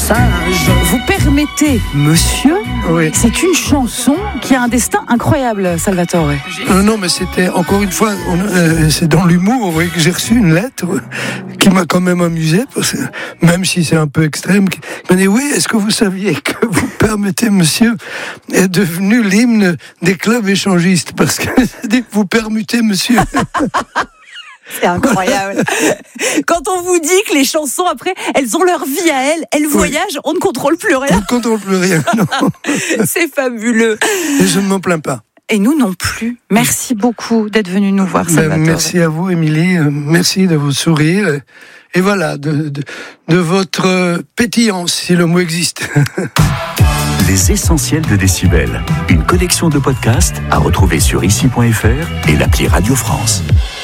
sage. Vous permettez, monsieur? Oui. C'est une chanson qui a un destin incroyable, Salvatore. Non, mais c'était, encore une fois, c'est dans l'humour, oui, que j'ai reçu une lettre qui m'a quand même amusé, parce que, même si c'est un peu extrême, qui m'a dit, oui, est-ce que vous saviez que vous permettez, monsieur, est devenu l'hymne des clubs échangistes, parce que vous permettez, monsieur. C'est incroyable. Quand on vous dit que les chansons, après, elles ont leur vie à elles, elles voyagent, on ne contrôle plus On rien. ne contrôle plus rien, non. C'est fabuleux. Et je ne m'en plains pas. Et nous non plus. Merci beaucoup d'être venu nous voir, Salvatore. Merci à vous, Émilie. Merci de vos sourires. Et voilà, de votre pétillance, si le mot existe. Les essentiels de Décibel. Une collection de podcasts à retrouver sur ici.fr et l'appli Radio France.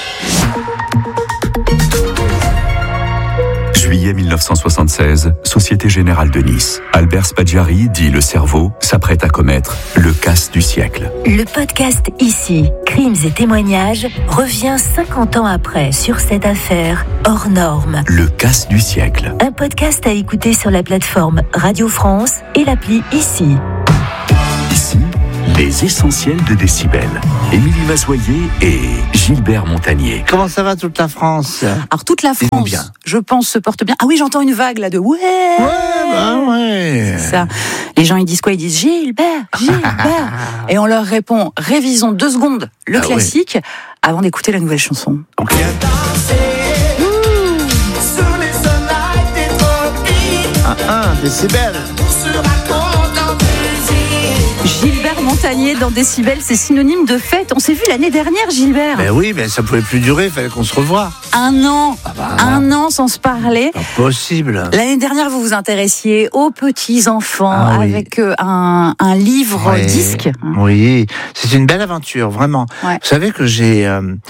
Juillet 1976, Société Générale de Nice. Albert Spaggiari, dit le cerveau, s'apprête à commettre le casse du siècle. Le podcast Ici, crimes et témoignages, revient 50 ans après sur cette affaire hors norme. Le casse du siècle. Un podcast à écouter sur la plateforme Radio France et l'appli Ici. Ici, les essentiels de Décibel. Émilie Mazoyer et Gilbert Montagnier. Comment ça va toute la France? Alors toute la France, bien. je pense, se porte bien. Ah oui, j'entends une vague là de ouais. Ouais. Ça. Les gens ils disent quoi? Ils disent Gilbert. Et on leur répond, révisons 2 secondes le classique avant d'écouter la nouvelle chanson. Okay. Décibel. Gilbert Montagnier dans Décibel, c'est synonyme de fête. On s'est vu l'année dernière, Gilbert. Ben oui, mais ça pouvait plus durer, il fallait qu'on se revoie. Un an sans se parler. Pas possible. L'année dernière, vous vous intéressiez aux petits-enfants avec un livre disque. Oui, c'est une belle aventure, vraiment. Ouais. Vous savez que j'ai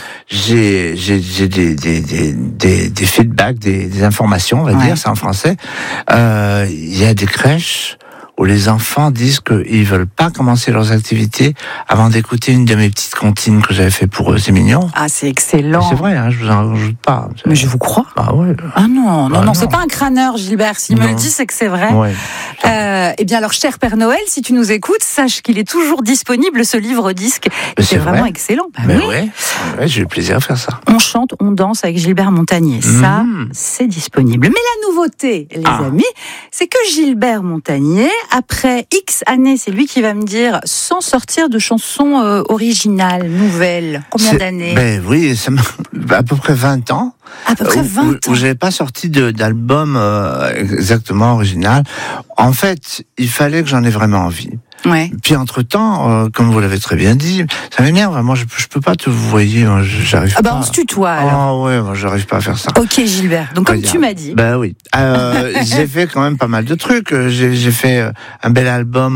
des feedbacks, des informations, on va dire, c'est en français. Il y a des crèches où les enfants disent qu'ils veulent pas commencer leurs activités avant d'écouter une de mes petites comptines que j'avais fait pour eux. C'est mignon. Ah, c'est excellent. C'est vrai, hein, je vous en rajoute pas. Mais je vous crois. Ah ouais. Ah non, c'est pas un crâneur, Gilbert. S'il me le dit, c'est que c'est vrai. Ouais. Eh bien, alors, cher Père Noël, si tu nous écoutes, sache qu'il est toujours disponible, ce livre disque. C'est vraiment excellent. Ouais, j'ai eu plaisir à faire ça. On chante, on danse avec Gilbert Montagnier. Ça, c'est disponible. Mais la nouveauté, les amis, c'est que Gilbert Montagnier, après X années, c'est lui qui va me dire, sans sortir de chansons originales, nouvelles. Combien d'années? Ben oui, à peu près 20 ans. À peu près 20 ans. Où j'avais pas sorti d'album exactement original. En fait, il fallait que j'en ai vraiment envie. Ouais. Puis entre-temps, comme vous l'avez très bien dit, ça m'énerve. Moi, je peux pas te vous voyez. Moi, j'arrive pas. On se tutoie alors. Ah ouais, moi, j'arrive pas à faire ça. Ok, Gilbert. Donc comme tu m'as dit. Ben oui. J'ai fait quand même pas mal de trucs. J'ai fait un bel album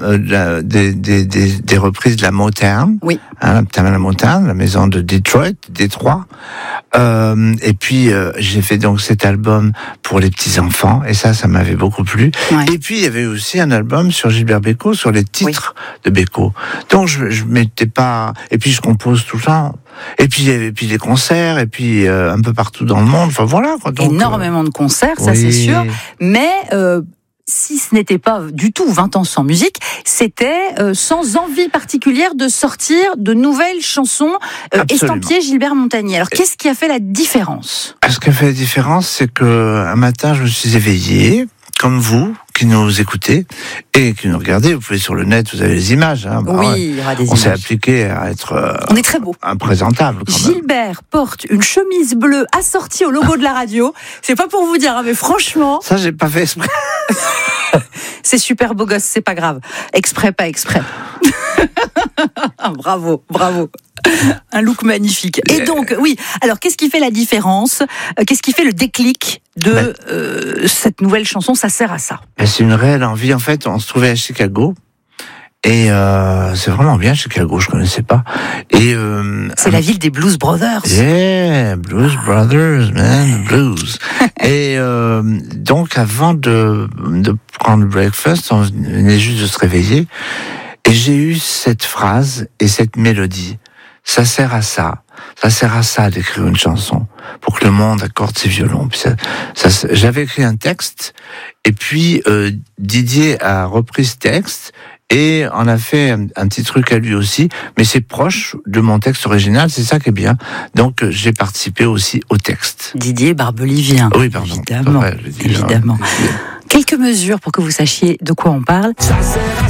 des reprises de la Motown. Oui. La Motown, la maison de Détroit. Et puis j'ai fait donc cet album pour les petits enfants. Et ça m'avait beaucoup plu. Ouais. Et puis il y avait aussi un album sur Gilbert Bécaud, sur les titres de Bécaud. Donc je m'étais pas. Et puis je compose tout ça. Et puis les concerts, et puis un peu partout dans le monde. Enfin voilà quoi. Donc, énormément de concerts, ça c'est sûr. Mais si ce n'était pas du tout 20 ans sans musique, c'était sans envie particulière de sortir de nouvelles chansons estampillées Gilbert Montagnier. Alors qu'est-ce qui a fait la différence? Ce qui a fait la différence, c'est que un matin, je me suis éveillé, comme vous, qui nous écoutez et qui nous regardez. Vous pouvez sur le net, vous avez les images. Hein. Il y aura des images. On s'est appliqué à être. On est très beau. Imprésentable. Quand même. Gilbert porte une chemise bleue assortie au logo de la radio. C'est pas pour vous dire, mais franchement. Ça, j'ai pas fait exprès. C'est super beau gosse, c'est pas grave. Exprès, pas exprès. Bravo. Un look magnifique. Et donc, oui, alors qu'est-ce qui fait la différence? Qu'est-ce qui fait le déclic de cette nouvelle chanson? Ça sert à ça. C'est une réelle envie. En fait, on se trouvait à Chicago. Et c'est vraiment bien Chicago, je connaissais pas. Et c'est la ville des Blues Brothers. Yeah, Blues Brothers, man, blues. Et donc avant de prendre le breakfast, on venait juste de se réveiller, et j'ai eu cette phrase et cette mélodie. ça sert à ça. Ça sert à ça d'écrire une chanson, pour que le monde accorde ses violons. Puis j'avais écrit un texte, et puis Didier a repris ce texte, et en a fait un petit truc à lui aussi, mais c'est proche de mon texte original, c'est ça qui est bien. Donc j'ai participé aussi au texte. Didier Barbelivien. Oui, pardon. Évidemment. Ouais, Évidemment. Quelques mesures pour que vous sachiez de quoi on parle.